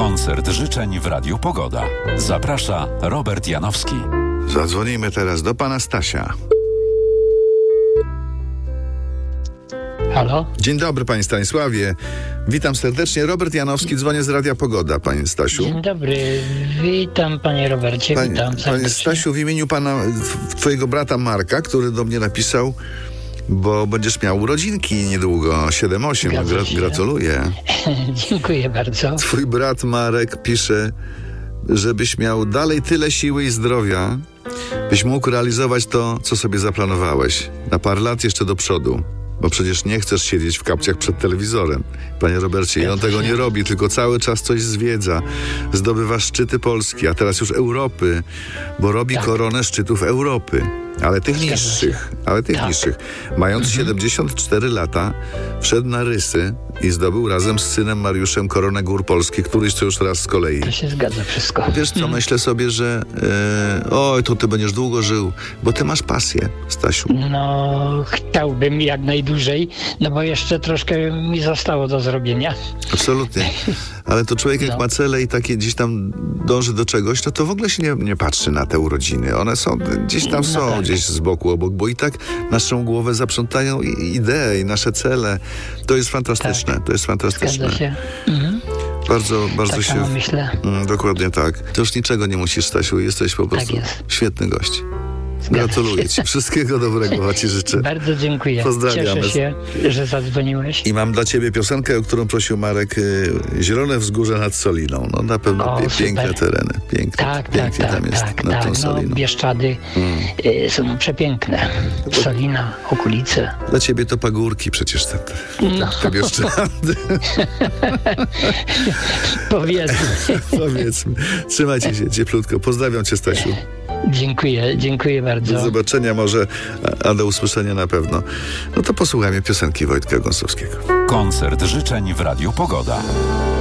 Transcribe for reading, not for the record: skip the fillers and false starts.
Koncert życzeń w Radiu Pogoda. Zaprasza Robert Janowski. Zadzwonimy teraz do pana Stasia. Halo? Dzień dobry, panie Stanisławie. Witam serdecznie. Robert Janowski, dzwonię z Radia Pogoda, panie Stasiu. Dzień dobry. Witam, panie Robercie. Witam serdecznie. Panie Stasiu, w imieniu twojego brata Marka, który do mnie napisał, bo będziesz miał urodzinki niedługo, 7-8. Gratuluję. Dziękuję bardzo. Twój brat Marek pisze, żebyś miał dalej tyle siły i zdrowia, byś mógł realizować to, co sobie zaplanowałeś. Na parę lat jeszcze do przodu. Bo przecież nie chcesz siedzieć w kapciach przed telewizorem, panie Robercie. I on tego nie robi, tylko cały czas coś zwiedza. Zdobywa szczyty Polski, a teraz już Europy, bo robi koronę szczytów Europy. Ale tych niższych. Mając 74 lata, wszedł na rysy i zdobył razem z synem Mariuszem koronę gór polskich, któryś to już raz z kolei. To się zgadza wszystko. Wiesz co, myślę sobie, że to ty będziesz długo żył, bo ty masz pasję, Stasiu. No, chciałbym jak najdłużej, no bo jeszcze troszkę mi zostało do zrobienia. Absolutnie. Ale to człowiek jak ma cele i takie gdzieś tam dąży do czegoś, to w ogóle się nie patrzy na te urodziny. One są gdzieś tam gdzieś z boku, obok, bo i tak naszą głowę zaprzątają idee i nasze cele. To jest fantastyczne. To jest fantastyczne. Zgadza się. Bardzo tak się... myślę. Dokładnie tak. To już niczego nie musisz, Stasiu. Jesteś po prostu świetny gość. Gratuluję ci. Wszystkiego dobrego ci życzę. Bardzo dziękuję. Pozdrawiamy. Cieszę się, że zadzwoniłeś. I mam dla ciebie piosenkę, o którą prosił Marek. Zielone wzgórze nad Soliną. No na pewno piękne tereny. Pięknie tam jest nad tą Soliną. Bieszczady są przepiękne. Solina, okolice. Dla ciebie to pagórki przecież te Bieszczady. Powiedzmy. Trzymajcie się cieplutko. Pozdrawiam cię, Stasiu. Dziękuję bardzo. Do zobaczenia może, a do usłyszenia na pewno. No to posłuchajmy piosenki Wojtka Gąsowskiego. Koncert życzeń w Radiu Pogoda.